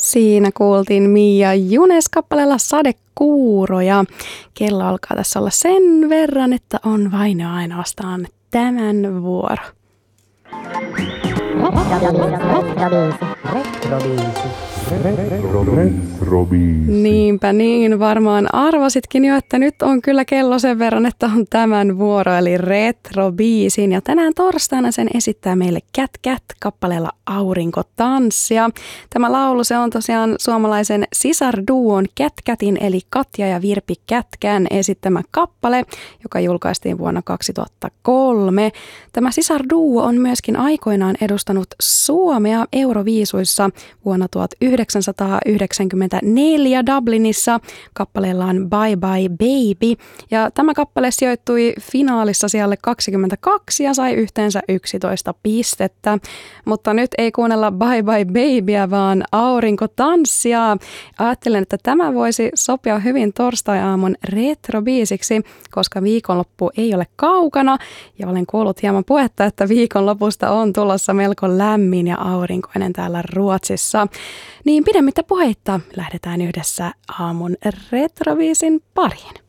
Siinä kuultiin Mia Junes kappaleella Sadekuuro ja kello alkaa tässä olla sen verran, että on vain ja ainoastaan tämän vuoro. Niinpä niin, varmaan arvasitkin jo, että nyt on kyllä kello sen verran, että on tämän vuoro, eli retrobiisin. Ja tänään torstaina sen esittää meille Cat Cat kappaleella Aurinkotanssia. Tämä laulu, se on tosiaan suomalaisen sisarduon Cat Catin, eli Katja ja Virpi Kätkän esittämä kappale, joka julkaistiin vuonna 2003. Tämä sisarduo on myöskin aikoinaan edustanut Suomea Euroviisuissa vuonna 1994 Dublinissa kappaleellaan Bye Bye Baby. Ja tämä kappale sijoittui finaalissa sijalle 22 ja sai yhteensä 11 pistettä. Mutta nyt ei kuunnella Bye Bye Babyä, vaan Aurinkotanssia. Ajattelen, että tämä voisi sopia hyvin torstai-aamun retrobiisiksi, koska viikonloppu ei ole kaukana. Ja olen kuullut hieman puhetta, että viikonlopusta on tulossa melko lämmin ja aurinkoinen täällä Ruotsissa. Niin pidemmittä puheitta lähdetään yhdessä aamun retrobiisin pariin.